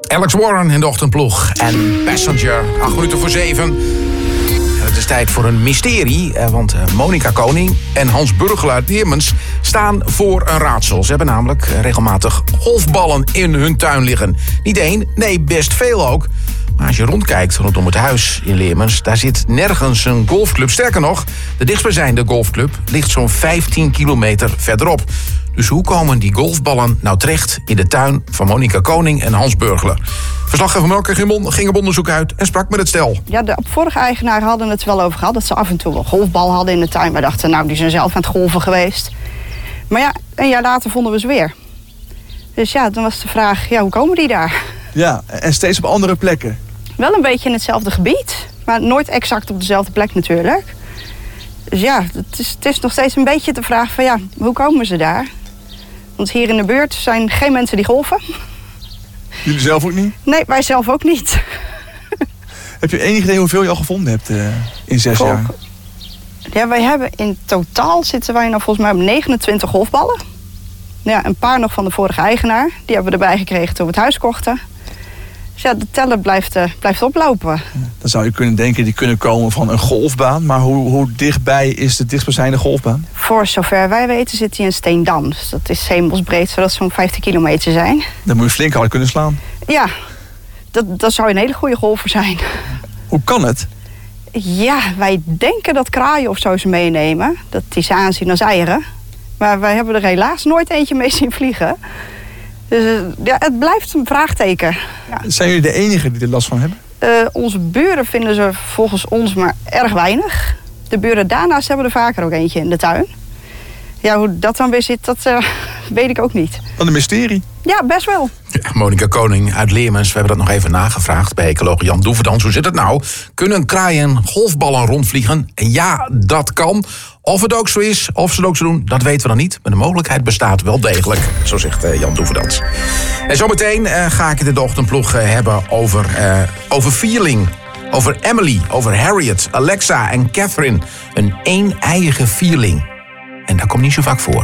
Alex Warren in de ochtendploeg en Passenger, 7:08. En het is tijd voor een mysterie, want Monica Koning en Hans Burgelaar Deermens staan voor een raadsel. Ze hebben namelijk regelmatig golfballen in hun tuin liggen. Niet één, nee, best veel ook. Maar als je rondkijkt rondom het huis in Leermens, daar zit nergens een golfclub. Sterker nog, de dichtstbijzijnde golfclub ligt zo'n 15 kilometer verderop. Dus hoe komen die golfballen nou terecht in de tuin van Monica Koning en Hans Burgelaar? Verslaggever Melke ging op onderzoek uit en sprak met het stel. Ja, de vorige eigenaren hadden het wel over gehad, dat ze af en toe een golfbal hadden in de tuin. Wij dachten, nou, die zijn zelf aan het golven geweest. Maar ja, een jaar later vonden we ze weer. Dus ja, dan was de vraag, ja, hoe komen die daar? Ja, en steeds op andere plekken. Wel een beetje in hetzelfde gebied, maar nooit exact op dezelfde plek natuurlijk. Dus ja, het is nog steeds een beetje de vraag van, ja, hoe komen ze daar? Want hier in de buurt zijn geen mensen die golfen. Jullie zelf ook niet? Nee, wij zelf ook niet. Heb je enig idee hoeveel je al gevonden hebt in 6 jaar? Ja, wij hebben in totaal zitten wij nou volgens mij op 29 golfballen. Ja, een paar nog van de vorige eigenaar. Die hebben we erbij gekregen toen we het huis kochten. Dus ja, de teller blijft oplopen. Dan zou je kunnen denken, die kunnen komen van een golfbaan. Maar hoe dichtbij is de dichtstbijzijnde golfbaan? Voor zover wij weten zit hij in Steendam. Dus dat is hemelsbreed, zodat zo'n 15 kilometer zijn. Dan moet je flink hard kunnen slaan. Ja, dat zou een hele goede golfer zijn. Hoe kan het? Ja, wij denken dat kraaien of zo ze meenemen. Dat die ze aanzien als eieren. Maar wij hebben er helaas nooit eentje mee zien vliegen. Dus ja, het blijft een vraagteken. Ja. Zijn jullie de enigen die er last van hebben? Onze buren vinden ze volgens ons maar erg weinig. De buren daarnaast hebben er vaker ook eentje in de tuin. Ja, hoe dat dan weer zit, dat weet ik ook niet. Wat een mysterie. Ja, best wel. Ja, Monica Koning uit Leermens, we hebben dat nog even nagevraagd bij ecoloog Jan Doeverdans. Hoe zit het nou? Kunnen kraaien golfballen rondvliegen? En ja, dat kan. Of het ook zo is, of ze het ook zo doen, dat weten we dan niet. Maar de mogelijkheid bestaat wel degelijk, zo zegt Jan Doeverdans. En zometeen ga ik het in de ochtendploeg hebben over Vierling. Over Emily, over Harriet, Alexa en Catherine. Een een-eiige vierling. En dat komt niet zo vaak voor.